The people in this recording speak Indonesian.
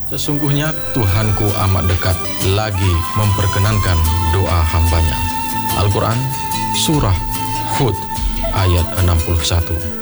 Sesungguhnya Tuhanku amat dekat, lagi memperkenankan doa hambanya. Al-Quran, Surah Hud, ayat 61.